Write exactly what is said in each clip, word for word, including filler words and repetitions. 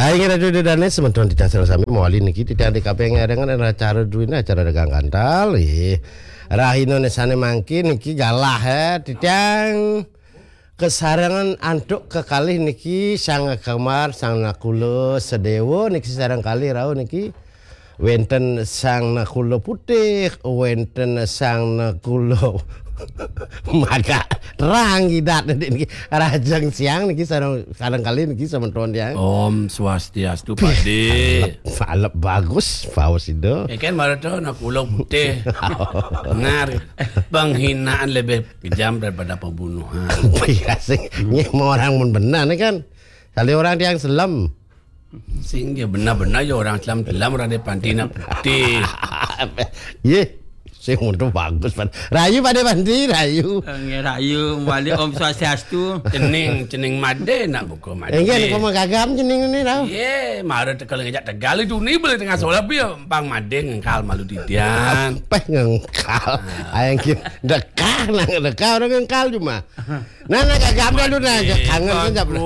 Ay nga radio dane sementon tidak salah sami mawali niki tidak di kapeng ngarengan acara duwina acara dagang kantal eh. Rahino nesane mangki niki galah he tidang kesarangan antuk kekalih niki sang kamar sang nakula sedewo niki sareng kali rau niki wenten sang nakula putih wenten sang nakula maka rangidat niki rajang siang niki sareng kadang kali niki sementon ya Om Swastiastu Pakde. Falep bagus Faus itu. Ya kan maraton nakula putih. Ngar penghinaan lebih kejam daripada pembunuhan. Iya sih, ini mau orang pun benar nih kan. Kali orang yang selam. Sing ya benar-benar ya orang Islam dalam orang di pantina putih. Ye, sing untuk bagus pan. Rayu pada panti rayu. Nggih rayu wali Om Swastiastu. Cening cening made nak buku made. Enggak kau magagam jening ini tau. Ye, mare kalau ngejak Tegal itu ni boleh tengah solat ya pang made ngengkal malu didian. Apa ngengkal? Ayang kita dekah nang dekah orang ngengkal cuma. Nah nak gagam dulu nah kangen kan jap.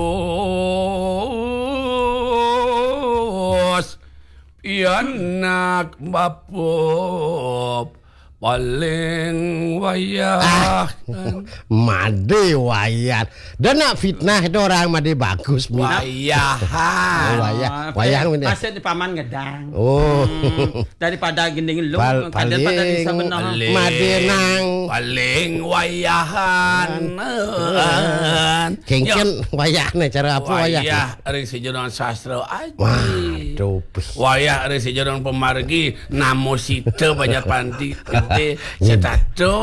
Pianak bapop paling wayah made wayah dan nak fitnah itu orang made bagus wayahan wayah wayah ini pasal di paman ngedang oh hmm, daripada gending lu Pal, paling pada bisa benar made nang paling wayahan kengken wayahnya cara apa wayah wayah ring sejarah sastra aja waduh wayah ring sejarah pemargi namo sita banyak panti gede setato